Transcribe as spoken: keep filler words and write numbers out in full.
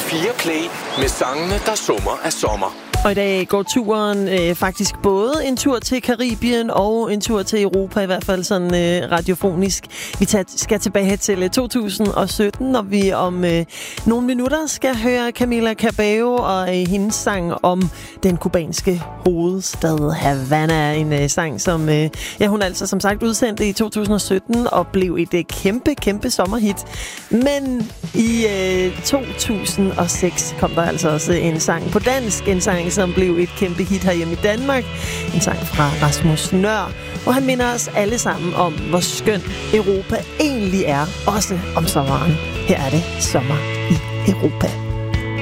fire Play med sangene, der summer af sommer. Og i dag går turen øh, faktisk både en tur til Karibien og en tur til Europa, i hvert fald sådan øh, radiofonisk. Vi tager, skal tilbage til øh, to tusind og sytten, når vi om øh, nogle minutter skal høre Camila Cabello og øh, hendes sang om den kubanske hovedstad Havana. En øh, sang, som øh, ja, hun altså som sagt udsendte i to tusind og sytten og blev et øh, kæmpe, kæmpe sommerhit. Men i øh, to tusind og seks kom der altså også en sang på dansk, en sang, som blev et kæmpe hit herhjemme i Danmark. En sang fra Rasmus Nøhr, hvor han minder os alle sammen om, hvor skøn Europa egentlig er, også om sommeren. Her er det sommer i Europa.